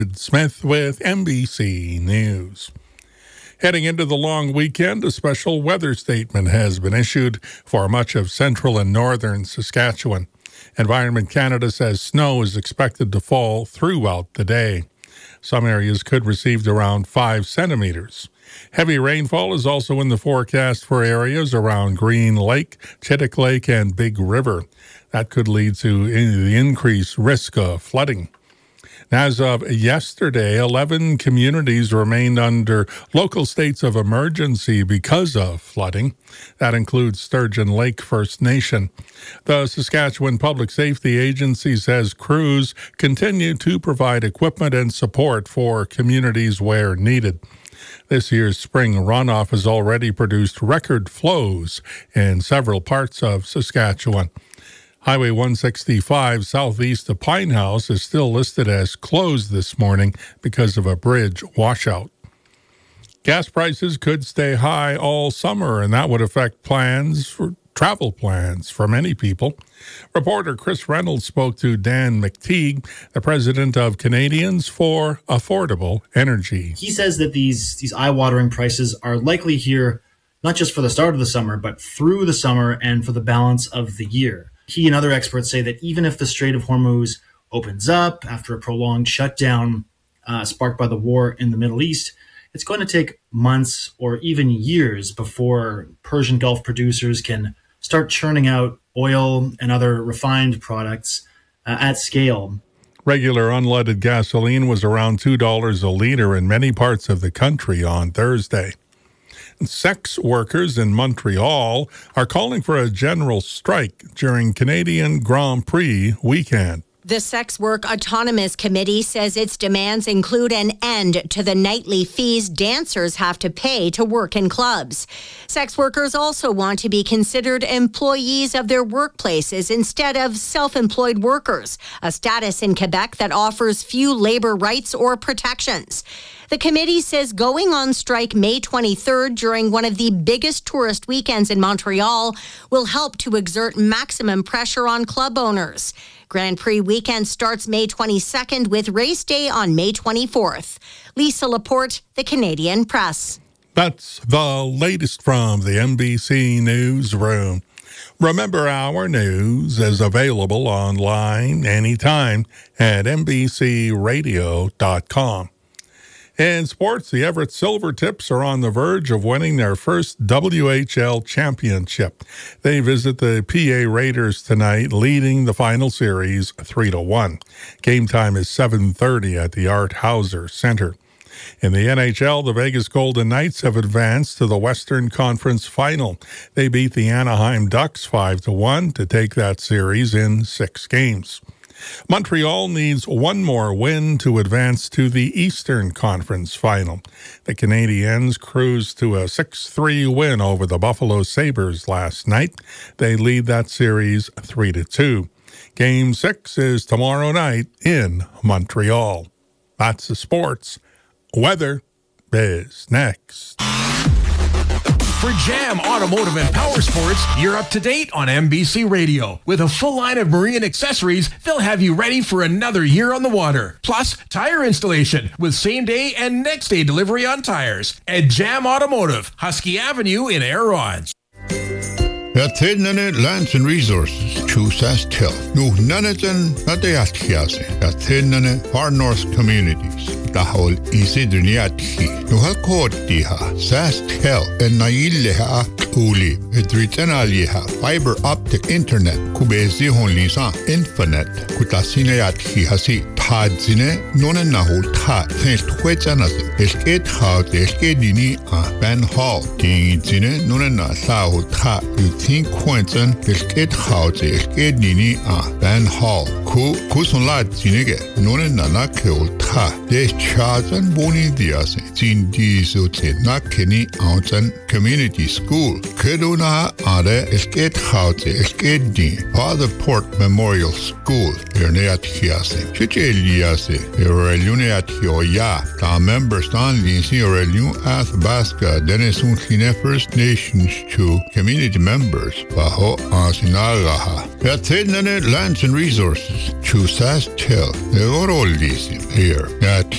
Smith with NBC News. Heading into the long weekend, a special weather statement has been issued for much of central and northern Saskatchewan. Environment Canada says snow is expected to fall throughout the day. Some areas could receive around 5 centimeters. Heavy rainfall is also in the forecast for areas around Green Lake, Chittick Lake, and Big River. That could lead to the increased risk of flooding. As of yesterday, 11 communities remained under local states of emergency because of flooding. That includes Sturgeon Lake First Nation. The Saskatchewan Public Safety Agency says crews continue to provide equipment and support for communities where needed. This year's spring runoff has already produced record flows in several parts of Saskatchewan. Highway 165 southeast of Pine House is still listed as closed this morning because of a bridge washout. Gas prices could stay high all summer, and that would affect travel plans for many people. Reporter Chris Reynolds spoke to Dan McTeague, the president of Canadians for Affordable Energy. He says that these eye-watering prices are likely here not just for the start of the summer, but through the summer and for the balance of the year. He and other experts say that even if the Strait of Hormuz opens up after a prolonged shutdown sparked by the war in the Middle East, it's going to take months or even years before Persian Gulf producers can start churning out oil and other refined products at scale. Regular unleaded gasoline was around $2 a liter in many parts of the country on Thursday. Sex workers in Montreal are calling for a general strike during Canadian Grand Prix weekend. The Sex Work Autonomous Committee says its demands include an end to the nightly fees dancers have to pay to work in clubs. Sex workers also want to be considered employees of their workplaces instead of self-employed workers, a status in Quebec that offers few labor rights or protections. The committee says going on strike May 23rd during one of the biggest tourist weekends in Montreal will help to exert maximum pressure on club owners. Grand Prix weekend starts May 22nd with race day on May 24th. Lisa Laporte, The Canadian Press. That's the latest from the NBC Newsroom. Remember, our news is available online anytime at NBCRadio.com. In sports, the Everett Silvertips are on the verge of winning their first WHL championship. They visit the PA Raiders tonight, leading the final series 3-1. Game time is 7:30 at the Art Hauser Center. In the NHL, the Vegas Golden Knights have advanced to the Western Conference Final. They beat the Anaheim Ducks 5-1 to take that series in 6 games. Montreal needs one more win to advance to the Eastern Conference Final. The Canadiens cruised to a 6-3 win over the Buffalo Sabres last night. They lead that series 3-2. Game 6 is tomorrow night in Montreal. That's the sports. Weather is next. For Jam Automotive and Power Sports, you're up to date on NBC Radio. With a full line of marine accessories, they'll have you ready for another year on the water. Plus, tire installation with same-day and next-day delivery on tires. At Jam Automotive, Husky Avenue in Air-Rons. Yathidnane Lands and Resources, Chusas Till. Nu Nanajan Nadayathiase, Yathidnane Far North Communities. Dahol Isidriniathi. Nu Halkotiha, Sas Till, and Naileha Uli, Edritanaliha, Fiber Optic Internet, Kubezi Honlisa, Infinite, Kutasinayathi Hasi, Tadzine, Nonanahu Ta, Saint Huechanas, Esket House, Eskedini, Ben Hall, Dingine, Nonana Sao Ta, think Quentin, Esket House, Eskedini, Ben Hall, Kusunlat Zinege, Nonana Kil Ta, Des Chazan Boni Dias, Zindi Zute, Nakeni, Outan, Community School, Keduna Ade, Esket House, Eskedni, Father Port Memorial School, Erneat Hiase, Chicheliase, Ereliuneat Hioya, Ta members on Linsi Ereliun Athbaska, Denisun Hine First Nations to community members. members bajo asinagaha. Atinane Lands and Resources, chusas till, the orol here at